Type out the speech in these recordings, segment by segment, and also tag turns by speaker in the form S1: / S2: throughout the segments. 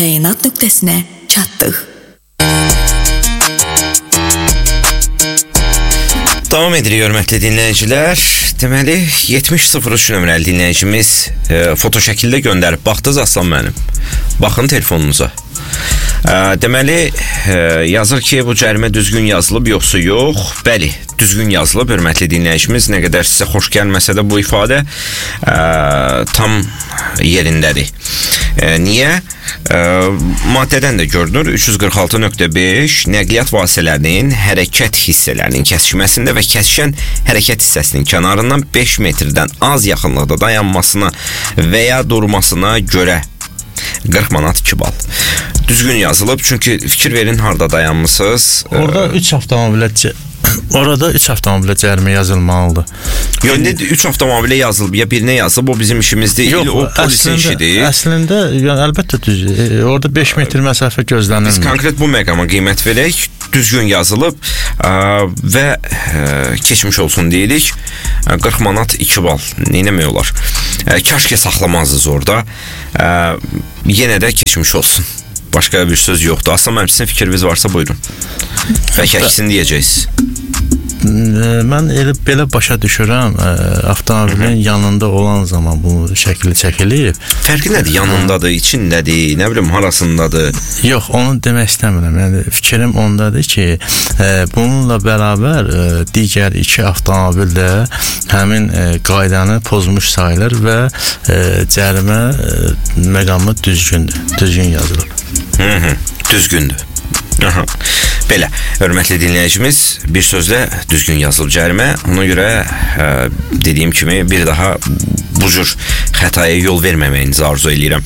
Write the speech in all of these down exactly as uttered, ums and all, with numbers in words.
S1: təyinat nöqtəsinə çatdıq.
S2: Davam edirik, hörmətli dinləyicilər. Deməli, yetmiş sıfır üç nömrəli dinləyicimiz e, foto şəkildə göndərib. Baxdınız Aslan mənim. Baxın telefonunuza. E, deməli, e, yazır ki, bu cərimə düzgün yazılıb, yoxsa yox? Bəli, düzgün yazılıb, hörmətli dinləyicimiz. Nə qədər sizə xoş gəlməsə də bu ifadə e, tam yerindədir. E, niyə? E, maddədən də görünür. üç yüz qırx altı nöqtə beş nəqliyyat vasitələrinin hərəkət hissələrinin kəsişməsində və kəsişən hərəkət hissəsinin kənarından beş metrdən az yaxınlıqda dayanmasına və ya durmasına görə qırx manat iki bal. Düzgün yazılıb, çünki fikir verin harda dayanmısınız.
S3: Orada üç avtomobilə Orada üç avtomobilə cərimə yazılmalıdır.
S2: Yox, üç avtomobilə yazılıb, ya birinə yazılıb, o bizim işimizdir. Yox, o polisin işidir.
S3: Əslində, yəni, əlbəttə düz. Orada beş metr məsafə gözlənilmir.
S2: Biz konkret bu məqama qiymət verək, düzgün yazılıb ə, və ə, keçmiş olsun deyirik. qırx manat iki bal. Neynəmək olar? Ə, kaşke saxlamazdınız orada. Ə, yenə də keçmiş olsun. Başqa bir söz yoxdur. Aslan mənim, sizin fikriniz varsa buyurun. Bəlkə əksin deyəcəksiniz.
S3: Mən elə belə başa düşürəm, avtomobilin yanında olan zaman bu şəkli çəkilib.
S2: Fərqi nədir? Yanındadır, içindədir, nə bilim, harasındadır?
S3: Yox, onu demək istəmirəm. Yəni, fikrim ondadır ki, bununla bərabər digər iki avtomobil də həmin qaydanı pozmuş sayılır və cərimə məqamı düzgündür, düzgün yazılır.
S2: Hı -hı, düzgündür. Aha. Belə, hörmətli dinləyicimiz, bir sözlə düzgün yazılıb cərimə. Ona görə ə, dediyim kimi bir daha bu cür xətaya yol verməməyinizi arzu edirəm.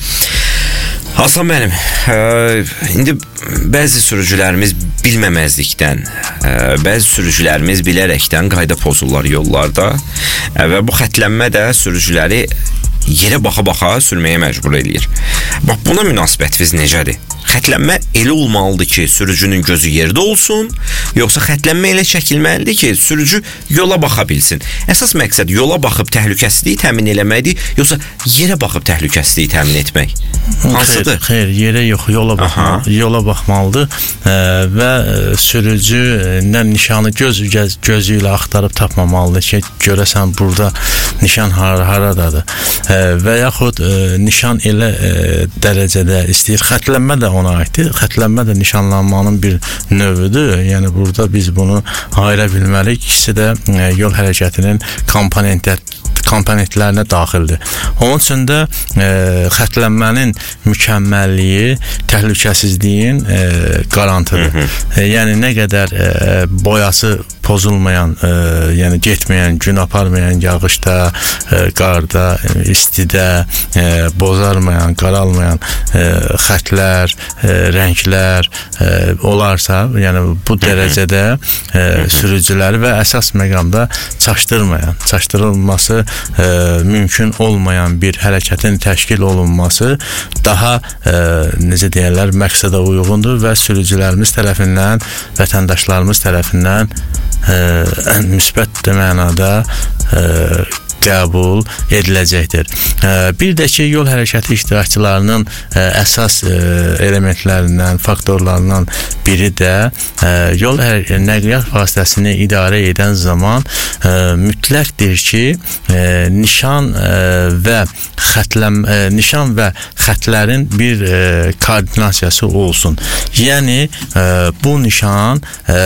S2: Aslan mənim, ə, indi bəzi sürücülərimiz bilməməzlikdən, ə, bəzi sürücülərimiz bilərəkdən qayda pozurlar yollarda ə, və bu xətlənmə də sürücüləri yerə baxa-baxa sürməyə məcbur edir. Bax, buna münasibətiniz necədir? Xətlənmə elə olmalıdır ki, sürücünün gözü yerdə olsun, yoxsa xətlənmə elə çəkilməlidir ki, sürücü yola baxa bilsin? Əsas məqsəd yola baxıb təhlükəsizliyi təmin eləməkdir, yoxsa yerə baxıb təhlükəsizliyi təmin etmək? Hansıdır?
S3: Xeyr, xeyr, yerə yox, yola baxma, yola baxmalıdır ə, və sürücü nə nişanı göz, göz gözü ilə axtarıb tapmamalıdır ki, görəsən burada nişan har haradadır ə, və yaxud ə, nişan elə ə, dərəcədə istəyir. Xətlənmə də ona aiddir. Xətlənmə də nişanlanmanın bir növüdür. Yəni burada biz bunu ayıra bilməliyik. İkisi də ə, yol hərəkətinin komponentlər komponentlərinə daxildir. Onun üçün də e, xətlənmənin mükəmməlliyi təhlükəsizliyin e, garantıdır. Hı -hı. E, yəni nə qədər e, boyası pozulmayan, e, yəni getməyən, gün aparmayan yağışda, e, qarda, e, istidə, e, bozarmayan, qaralmayan e, xətlər, e, rənglər e, olarsa, yəni bu dərəcədə e, sürücüləri və əsas məqamda çaşdırmayan, çaşdırılması e, mümkün olmayan bir hərəkətin təşkil olunması daha e, necə deyirlər, məqsədə uyğundur və sürücülərimiz tərəfindən, vətəndaşlarımız tərəfindən e, müsbət mənada e, qəbul ediləcəkdir. Bir də ki, yol hərəkəti iştirakçılarının əsas elementlərindən, faktorlarından biri də yol nəqliyyat vasitəsini idarə edən zaman mütləqdir ki, nişan və xətləm, nişan və xətlərin bir koordinasiyası olsun. Yəni, bu nişan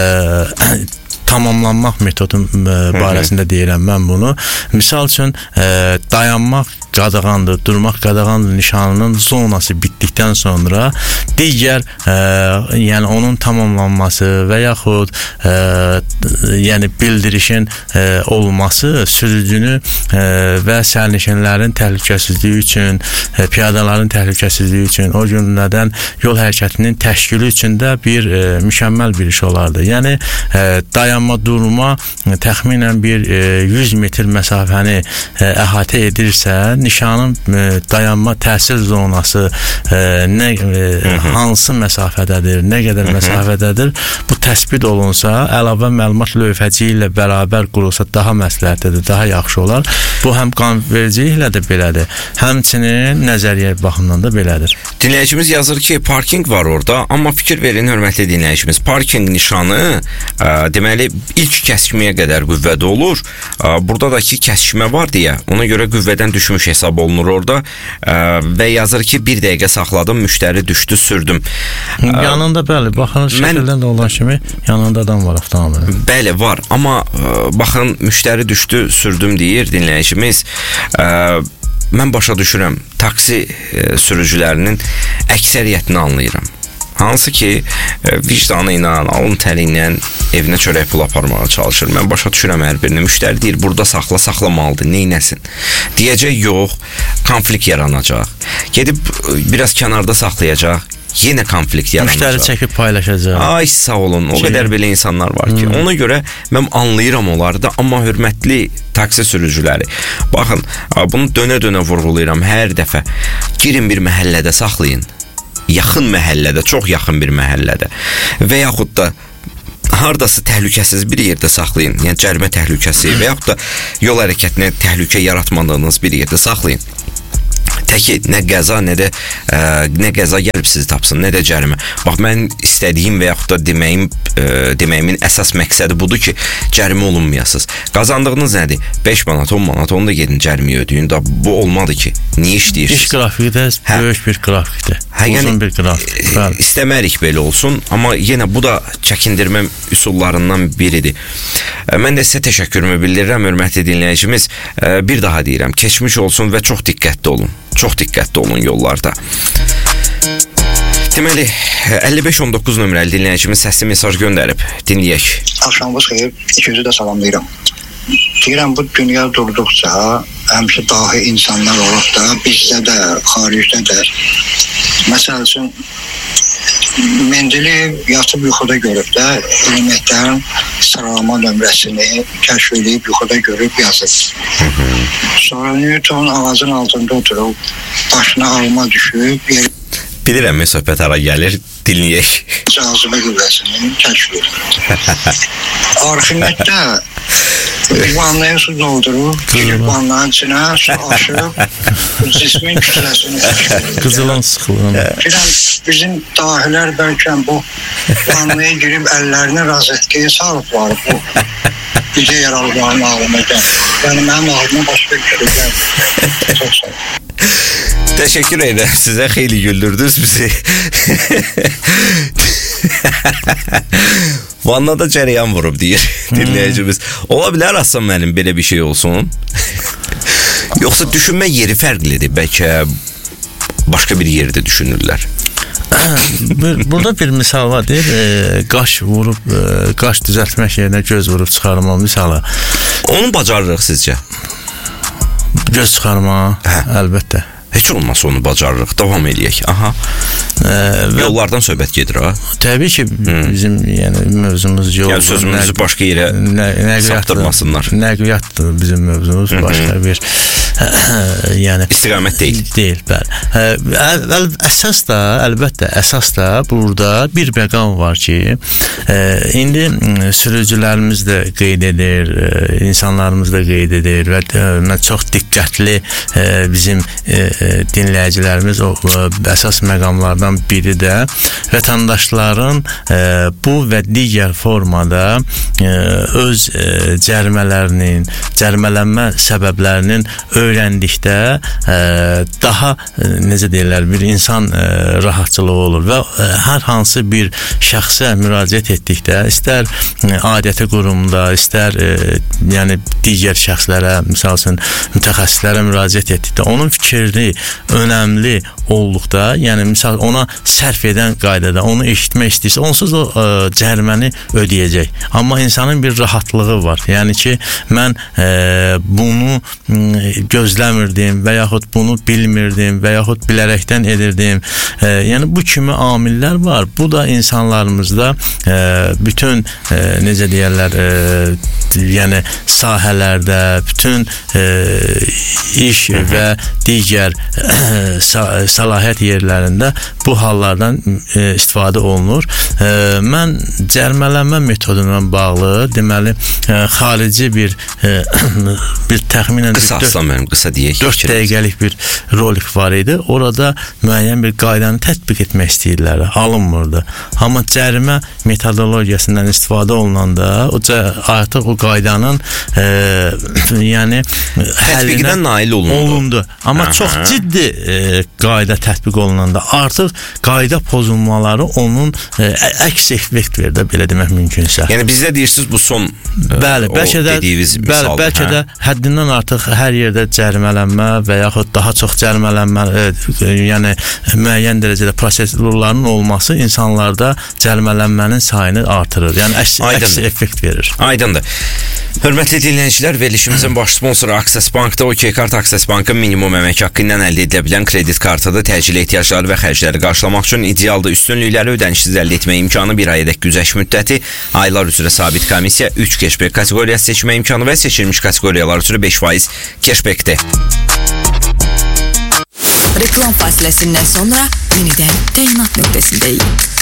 S3: tamamlanmaq metodu barəsində deyirəm mən bunu. Misal üçün, dayanmaq qadağandır, durmaq qadağandır nişanının zonası bitdikdən sonra digər, ə, yəni onun tamamlanması və yaxud ə, yəni bildirişin ə, olması sürücünü ə, və sərnişinlərin təhlükəsizliyi üçün, ə, piyadaların təhlükəsizliyi üçün, o cümlədən yol hərəkətinin təşkili üçün də bir ə, mükəmməl bir iş olardı. Yəni ə, dayanma, durma ə, təxminən bir ə, yüz metr məsafəni ə, əhatə edirsə, nişanın e, dayanma təsir zonası e, nə e, hansı məsafədədir, nə qədər məsafədədir, bu təsbit olunsa, əlavə məlumat lövhəci ilə bərabər qurulsa daha məsləhətlidir, daha yaxşı olar. Bu həm qanunvericiliklə də belədir, həmçinin nəzəriyyə baxımından da belədir.
S2: Dinləyicimiz yazır ki, parking var orada, amma fikir verin, hörmətli dinləyicimiz, parking nişanı ə, deməli ilk kəskinməyə qədər qüvvədə olur. Ə, burada da ki, kəskinmə var deyə, ona görə qüvvədən düşmüş hesab olunur orada ə, və yazır ki, bir dəqiqə saxladım, müştəri düşdü, sürdüm. Ə,
S3: yanında bəli, baxın, şəkildən də olan kimi yanında adam var avtomobilin.
S2: Bəli, var, amma ə, baxın, müştəri düşdü, sürdüm deyir dinləyicimiz. Ə, mən başa düşürəm, taksi ə, sürücülərinin əksəriyyətini anlayıram. Hansı ki, vicdanı ilə, alın təri ilə evinə çörək pul aparmağa çalışır. Mən başa düşürəm hər birini. Müştəri deyir, burada saxla, saxlamalıdır, neynəsin? Deyəcək, yox, konflikt yaranacaq. Gedib biraz kənarda saxlayacaq, yenə konflikt yaranacaq.
S3: Müştəri çəkib paylaşacaq.
S2: Ay, sağ olun, o qədər belə insanlar var ki. Hmm. Ona görə mən anlayıram onları da, amma hörmətli taksi sürücüləri, baxın, bunu dönə-dönə vurğulayıram hər dəfə. Girin bir məhəllədə saxlayın. Yaxın məhəllədə, çox yaxın bir məhəllədə və yaxud da hardası təhlükəsiz bir yerdə saxlayın, yəni cərimə təhlükəsi və yaxud da yol hərəkətinə təhlükə yaratmadığınız bir yerdə saxlayın. Təki nə qəza, nə də ə, nə qəza gəlib sizi tapsın, nə də cərimə. Bax, mən istədiyim və yaxud da deməyim, ə, deməyimin əsas məqsədi budur ki, cərimə olunmayasınız. Qazandığınız nədir? beş manat, on manat, onu da gedin cəriməyə ödəyin. Da bu olmadı ki, niyə işləyirsiniz?
S3: İş qrafiyi də hə? Böyük bir qrafikdir.
S2: Hə, yəni,
S3: uzun bir qrafik. Bəli.
S2: İstəmərik belə olsun, amma yenə bu da çəkindirmə üsullarından biridir. Mən də sizə təşəkkürümü bildirirəm, hörmətli dinləyicimiz. Bir daha deyirəm, keçmiş olsun və çox diqqətli olun. Çox diqqətli olun yollarda. Deməli, əlli beş on doqquz nömrəli dinləyicimiz səsli mesaj göndərib. Dinləyək.
S4: Axşamınız xeyir, ikinizi də salamlayıram. Deyirəm, bu dünya durduqca həmişə dahi insanlar olub da, bizdə də, xaricdə də. Məsəl üçün, Mendeleyev yatıb yuxuda görüb də, elementlərin sıralama nömrəsini kəşf edib yuxuda görüb yazıb. Sonra Newton ağacın altında oturub, başına alma düşüb, yer...
S2: Bilirəm, söhbət ara gəlir, dinləyək.
S4: Cazibə qüvvəsini kəşf edib. Arximet də vanlaya su doldurub, vanların içinə su aşıb, cismin kütləsini kəşf edib.
S3: Qızılan sıxılığını.
S4: Biləm, bizim dahilər bəlkə bu vanlaya girib əllərini razetkaya salıblar bu. Bizə yaralıqlarını ağlıma gəlir. Yəni, mənim ağlıma başqa bir şey gəlir. Çox sağ olun.
S2: Təşəkkür edirəm sizə, xeyli güldürdünüz bizi. Vannada cərəyan vurub deyir dinləyicimiz. Ola bilər Aslan mənim belə bir şey olsun. Yoxsa düşünmə yeri fərqlidir, bəlkə başqa bir yerdə düşünürlər.
S3: Burada bir misal var, deyir, e, qaş vurub, e, qaş düzəltmək yerinə göz vurub çıxarma misalı.
S2: Onu bacarırıq sizcə?
S3: Göz çıxarma, hə. Əlbəttə.
S2: Heç olmasa onu bacarırıq, davam eləyək. Aha. Ə, yollardan söhbət gedir ha.
S3: Təbii ki, bizim hmm. yəni mövzumuz yol.
S2: Yəni sözümüzü başqa yerə saptırmasınlar.
S3: Nəqliyyatdır bizim mövzumuz, Hı -hı. başqa bir yəni
S2: istiqamət deyil.
S3: Deyil, bəli. Əl, əl, əsas da, əlbəttə, əsas da burada bir məqam var ki, ə, indi sürücülərimiz də qeyd edir, insanlarımız da qeyd edir və ə, çox diqqətli ə, bizim ə, dinləyicilərimiz o əsas məqamlardan biri də vətəndaşların e, bu və digər formada e, öz e, cərimələrinin, cərimələnmə səbəblərinin öyrəndikdə e, daha e, necə deyirlər, bir insan e, rahatçılığı olur və e, hər hansı bir şəxsə müraciət etdikdə, istər e, aidiyyəti qurumda, istər e, yəni digər şəxslərə, misal üçün mütəxəssislərə müraciət etdikdə, onun fikrini önəmli olduqda, yəni misal ona sərf edən qaydada onu eşitmək istəyirsə, onsuz o ə, cəriməni ödəyəcək. Amma insanın bir rahatlığı var. Yəni ki, mən ə, bunu ə, gözləmirdim və yaxud bunu bilmirdim və yaxud bilərəkdən edirdim. E, yəni bu kimi amillər var. Bu da insanlarımızda e, bütün e, necə deyirlər, e, yəni sahələrdə, bütün e, iş və digər e, səlahiyyət yerlərində bu hallardan e, istifadə olunur. E, mən cərmələnmə metoduna bağlı deməli e, xarici bir e, bir təxminən
S2: qısa aslan mənim qısa deyək
S3: dörd dəqiqəlik bir rolik var idi. Orada müəyyən bir qaydanı tətbiq etmək istəyirlər. Alınmırdı. Amma cərimə metodologiyasından istifadə olunanda o artıq o qaydanın e, yəni
S2: tətbiqindən nail olundu.
S3: olundu. Amma Aha. çox ciddi e, qayda tətbiq olunanda artıq qayda pozulmaları onun e, əks effekt verdi, belə demək mümkünsə.
S2: Yəni bizdə deyirsiniz bu son
S3: bəli, bəlkə də bəli, bəlkə də həddindən artıq hər yerdə cərimələnmə və yaxud daha çox cərimələnmə e, yəni müəyyən dərəcədə prosedurların olması insanlarda cərimələnmənin sayını artırır. Yəni əks, əks effekt verir.
S2: Aydındır. Hörmətli dinləyicilər, verilişimizin baş sponsoru Access Bank'da OK Kart Access Bank'ın minimum əmək haqqı ilə əldə edilə bilən kredit kartıdır. Təcili ehtiyacları və xərcləri qarşılamaq üçün idealdır. Üstünlükləri ödənişsiz əldə etmə imkanı, bir ayədək güzəşt müddəti, aylar üzrə sabit komissiya, üç cashback kateqoriyası seçmə imkanı və seçilmiş kateqoriyalar üzrə beş faiz cashbackdir.
S1: Reklam fasiləsindən sonra yenidən təyinat nöqtəsindəyik.